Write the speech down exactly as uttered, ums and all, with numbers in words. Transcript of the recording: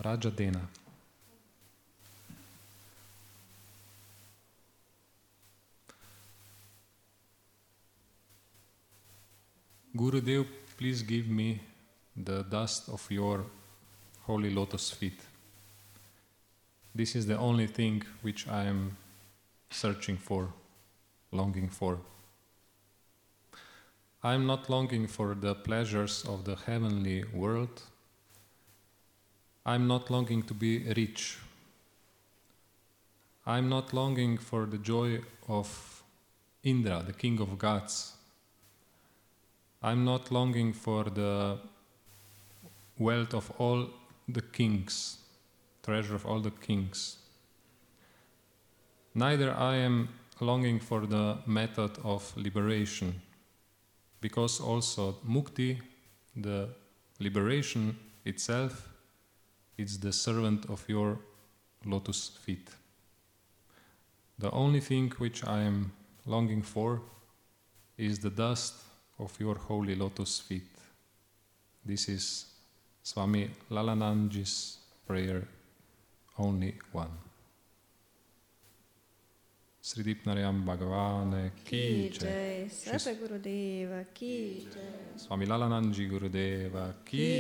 Rajadena. Gurudev, please give me the dust of your holy lotus feet. This is the only thing which I am searching for, longing for. I am not longing for the pleasures of the heavenly world. I am not longing to be rich. I am not longing for the joy of Indra, the king of gods. I am not longing for the wealth of all the kings, treasure of all the kings. Neither I am longing for the method of liberation, because also mukti, the liberation itself, is the servant of your lotus feet. The only thing which I am longing for is the dust of your holy lotus feet. This is Swami Lalananji's prayer, only one. Sridipnarayam Bhagavane ki jai. Satagurudeva ki jai. Swami Lalananji Gurudeva ki